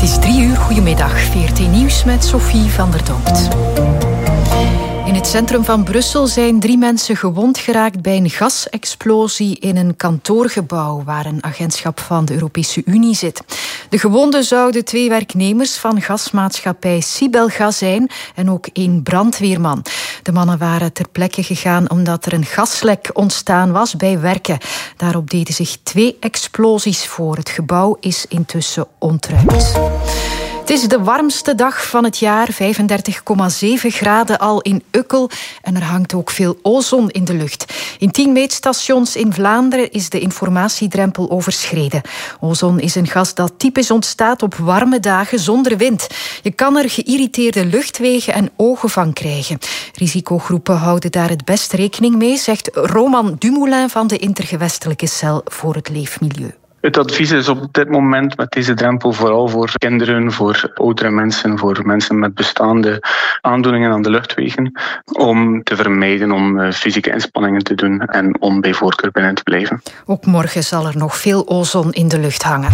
is 3:00. Goedemiddag. VRT Nieuws met Sophie van der Donkt. In het centrum van Brussel zijn 3 mensen gewond geraakt bij een gasexplosie in een kantoorgebouw waar een agentschap van de Europese Unie zit. De gewonden zouden 2 werknemers van gasmaatschappij Sibelgas zijn en ook 1 brandweerman. De mannen waren ter plekke gegaan omdat er een gaslek ontstaan was bij werken. Daarop deden zich 2 explosies voor. Het gebouw is intussen ontruimd. Het is de warmste dag van het jaar, 35,7 graden al in Ukkel. En er hangt ook veel ozon in de lucht. In 10 meetstations in Vlaanderen is de informatiedrempel overschreden. Ozon is een gas dat typisch ontstaat op warme dagen zonder wind. Je kan er geïrriteerde luchtwegen en ogen van krijgen. Risicogroepen houden daar het best rekening mee, zegt Roman Dumoulin van de Intergewestelijke Cel voor het Leefmilieu. Het advies is op dit moment met deze drempel vooral voor kinderen, voor oudere mensen, voor mensen met bestaande aandoeningen aan de luchtwegen, om te vermijden om fysieke inspanningen te doen en om bij voorkeur binnen te blijven. Ook morgen zal er nog veel ozon in de lucht hangen.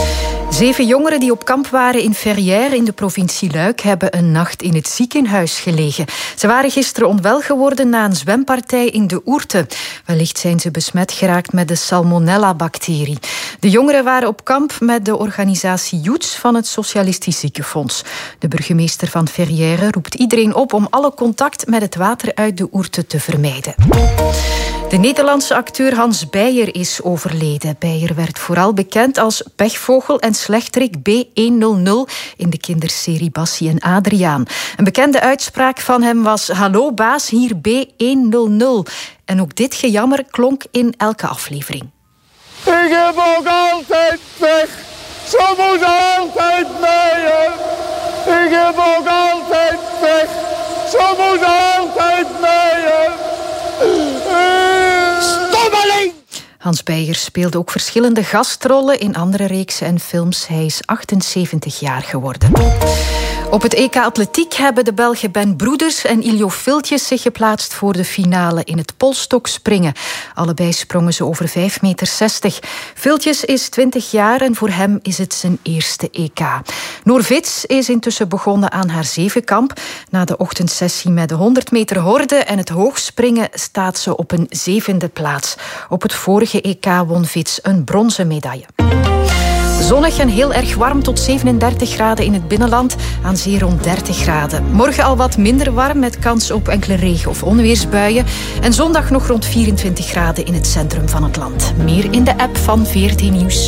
7 jongeren die op kamp waren in Verrières in de provincie Luik hebben een nacht in het ziekenhuis gelegen. Ze waren gisteren onwel geworden na een zwempartij in de Ourthe. Wellicht zijn ze besmet geraakt met de Salmonella-bacterie. De jongeren waren op kamp met de organisatie Youth van het Socialistisch Ziekenfonds. De burgemeester van Verrières roept iedereen op om alle contact met het water uit de Ourthe te vermijden. De Nederlandse acteur Hans Beyer is overleden. Beyer werd vooral bekend als pechvogel en slechterik B100 in de kinderserie Bassie en Adriaan. Een bekende uitspraak van hem was: "Hallo baas, hier B100. En ook dit gejammer klonk in elke aflevering. Ik heb ook altijd pech, zo moet altijd meeën. Ik heb ook altijd pech, zo moet altijd meeën. Stommeling! Hans Beyer speelde ook verschillende gastrollen in andere reeksen en films. Hij is 78 jaar geworden. Op het EK Atletiek hebben de Belgen Ben Broeders en Iljo Filtjes zich geplaatst voor de finale in het polstokspringen. Allebei sprongen ze over 5,60 meter. Filtjes is 20 jaar en voor hem is het zijn eerste EK. Noor Vits is intussen begonnen aan haar zevenkamp. Na de ochtendsessie met de 100 meter horde en het hoogspringen staat ze op een 7e plaats. Op het vorige EK won Vits een bronzen medaille. Zonnig en heel erg warm tot 37 graden in het binnenland, aan zee rond 30 graden. Morgen al wat minder warm met kans op enkele regen- of onweersbuien. En zondag nog rond 24 graden in het centrum van het land. Meer in de app van VRT Nieuws.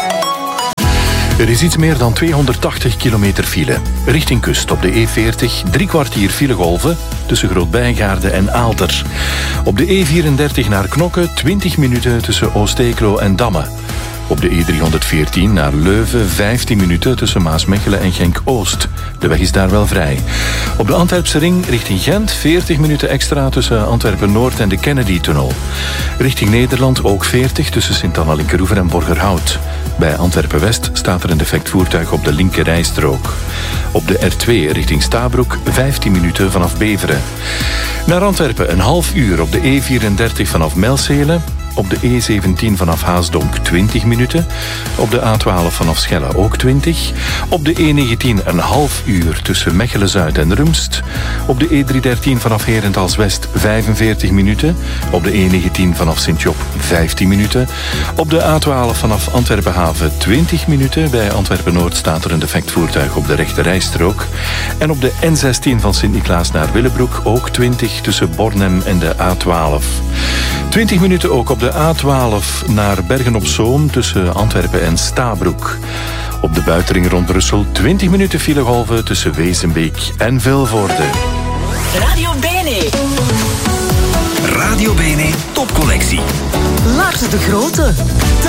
Er is iets meer dan 280 kilometer file. Richting kust op de E40 3 kwartier filegolven tussen Groot-Bijgaarde en Aalter. Op de E34 naar Knokke 20 minuten tussen Oost-Eeklo en Damme. Op de E314 naar Leuven 15 minuten tussen Maasmechelen en Genk-Oost. De weg is daar wel vrij. Op de Antwerpse ring richting Gent 40 minuten extra tussen Antwerpen-Noord en de Kennedy-tunnel. Richting Nederland ook 40 tussen Sint-Anna-Linkeroever en Borgerhout. Bij Antwerpen-West staat er een defect voertuig op de linkerrijstrook. Op de R2 richting Stabroek 15 minuten vanaf Beveren. Naar Antwerpen een half uur op de E34 vanaf Melcelen. Op de E17 vanaf Haasdonk 20 minuten. Op de A12 vanaf Schelle ook 20. Op de E19 een half uur tussen Mechelen-Zuid en Rumst. Op de E313 vanaf Herentals-West 45 minuten. Op de E19 vanaf Sint-Job 15 minuten. Op de A12 vanaf Antwerpen-Haven 20 minuten. Bij Antwerpen-Noord staat er een defect voertuig op de rechterrijstrook. En op de N16 van Sint-Niklaas naar Willebroek ook 20 tussen Bornem en de A12. 20 minuten ook op de A12 naar Bergen-op-Zoom tussen Antwerpen en Stabroek. Op de buitenring rond Brussel 20 minuten filegolven tussen Wezenbeek en Vilvoorde. Radio Bene. Radio Bene topcollectie. Lars de Grote.